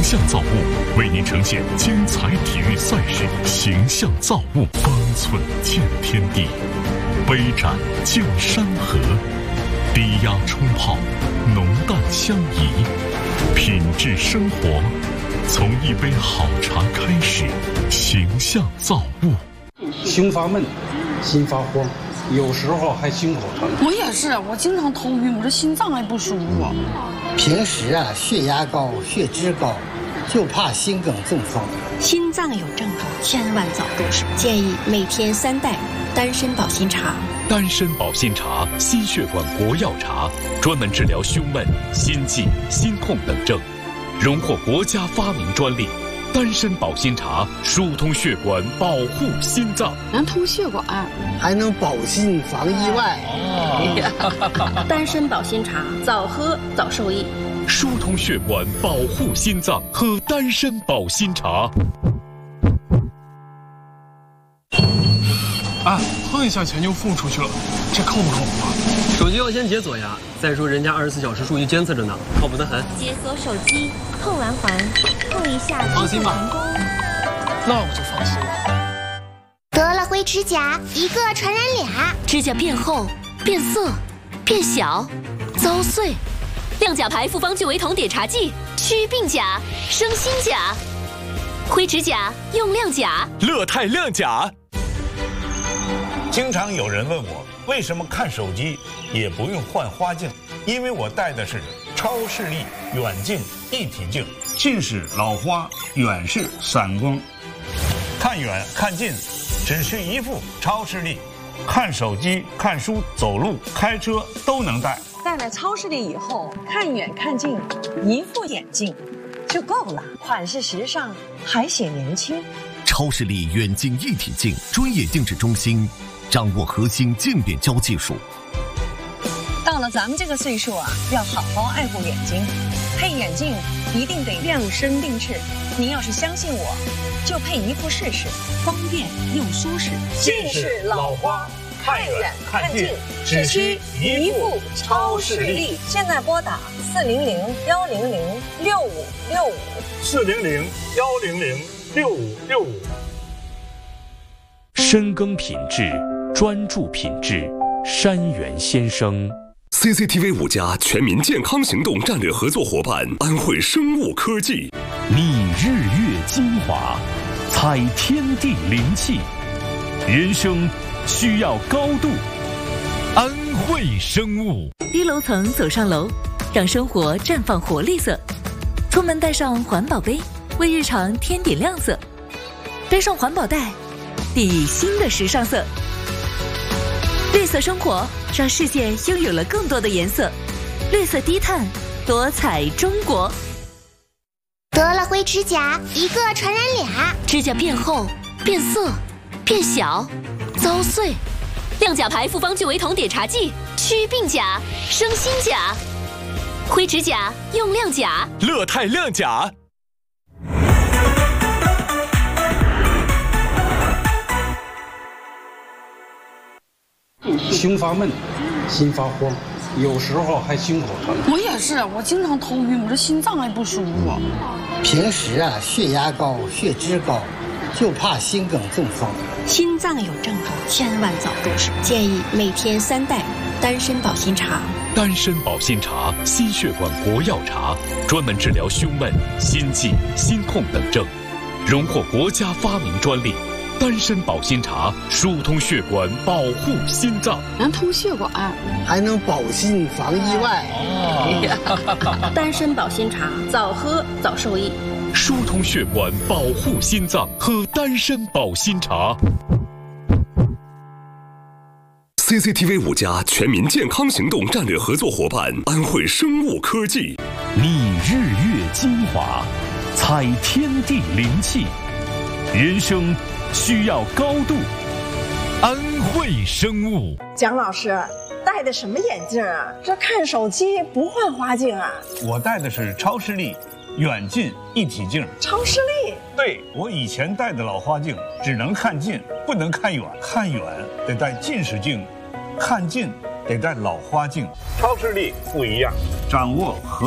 象造物为您呈现精彩体育赛事，形象造物，方寸见天地，杯盏见山河，低压冲泡，浓淡相宜，品质生活，从一杯好茶开始，形象造物。 胸发闷，心发慌，有时候还心口疼。 我也是，我经常头晕，我这心脏还不舒服。 平时血压高、血脂高，就怕心梗中风。 心脏有症状，千万早重视。建议每天3袋丹参保心茶。 丹参保心茶，心血管国药茶，专门治疗胸闷、心悸、心痛等症，荣获国家发明专利。丹参保心茶疏通血管，保护心脏， 能通血管， 还能保心防意外。 丹参保心茶，早喝早受益。 疏通血管，保护心脏，喝丹参保心茶。 碰一下钱就付出去了，这靠不靠谱啊？ 手机要先解锁呀。再说人家24小时数据监测着呢，靠谱得很。 解锁手机，碰完环，碰一下， 放心吧。那我就放心了。得了灰指甲，一个传染俩。 指甲变厚、变色、变小、遭碎。亮甲牌复方聚维酮碘茶剂，祛病甲，生新甲。灰指甲用亮甲， 乐泰亮甲。 经常有人问我，为什么看手机也不用换花镜？因为我戴的是超视力远近一体镜，近视老花，远视散光，看远看近只需一副超视力，看手机、看书、走路、开车都能戴。 戴了超视力以后，看远看近，一副眼镜就够了，款式时尚，还显年轻。 超视力远近一体镜，专业定制中心，掌握核心渐变焦技术。 到了咱们这个岁数要好好爱护眼睛，配眼镜一定得量身定制。您要是相信我，就配一副试试，方便又舒适。 近视老花，看远看近，只需一副超视力。 现在拨打400-100-6565，400-100-6565。 深耕品质，专注品质，山源先生。 CCTV 5家全民健康行动战略合作伙伴安慧生物科技， 觅日月精华，采天地灵气，人生需要高度，安慧生物。 低楼层走上楼，让生活绽放活力色。出门带上环保杯，为日常添点亮色。背上环保袋，砥砺新的时尚色。绿色生活让世界拥有了更多的颜色，绿色低碳，多彩中国。 得了灰指甲，一个传染俩。 指甲变厚、变色、变小、遭碎。亮甲牌复方聚维酮碘茶剂，祛病甲，生新甲。灰指甲用亮甲， 乐泰亮甲。 胸发闷，心发慌，有时候还心口疼。 我也是，我经常头晕，我这心脏还不舒服。 平时血压高、血脂高，就怕心梗中风。 心脏有症状，千万早重视。建议每天3袋丹参保心茶。 丹参保心茶，心血管国药茶，专门治疗胸闷、心悸、心痛等症，荣获国家发明专利。丹参保心茶疏通血管，保护心脏， 能通血管， 还能保心防意外。 丹参保心茶，早喝早受益。 疏通血管，保护心脏，喝丹参保心茶。 CCTV 5家全民健康行动战略合作伙伴安慧生物科技， 觅日月精华，采天地灵气，人生需要高度，安慧生物。 蒋老师戴的什么眼镜啊？这看手机不换花镜啊？ 我戴的是超视力远近一体镜。 超视力？ 对，我以前戴的老花镜只能看近，不能看远，看远得戴近视镜，看近得戴老花镜。超视力不一样，掌握